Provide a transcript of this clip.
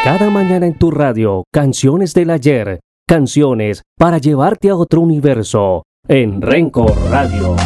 Cada mañana en tu radio, canciones del ayer, canciones para llevarte a otro universo, en Renco Radio.